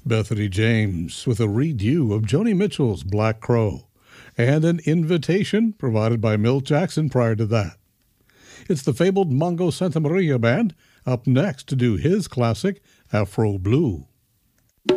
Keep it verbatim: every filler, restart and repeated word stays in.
Bethany James with a redo of Joni Mitchell's Black Crow, and an invitation provided by Milt Jackson prior to that. It's the fabled Mongo Santa Maria Band up next to do his classic Afro Blue.